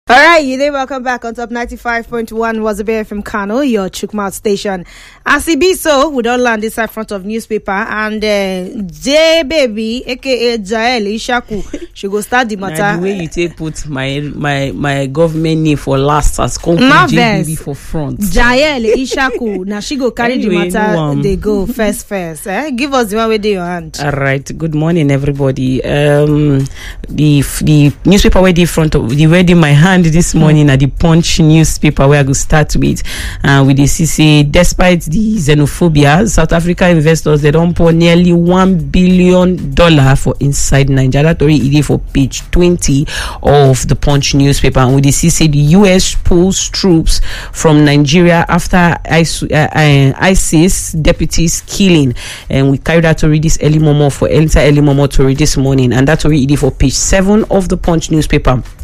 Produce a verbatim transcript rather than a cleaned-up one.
All right, you there. Welcome back on top ninety-five point one Wazobia F M Kano, your Chukmouth station. As it be so, we don't land this side front of newspaper, and uh, J Baby, aka Jael Ishaku, she go start the matter. Now, the way you take put my my my government name for last as come J Baby for front. Jael Ishaku, now she go carry anyway, the matter. No, um, they go first first. Eh? Give us the one with your hand. All right. Good morning, everybody. Um, the the newspaper where the front of the where in my hand this morning mm. at the Punch newspaper where I go start with uh, with the C C. Despite the xenophobia, South Africa investors they don't pour nearly one billion dollar for inside Nigeria. That already for page twenty of the Punch newspaper. And with the C C, the U S pulls troops from Nigeria after ISIS deputies killing, and we carried that already this early momo for enter early momo to read this morning, and that's already for page seven of the Punch newspaper.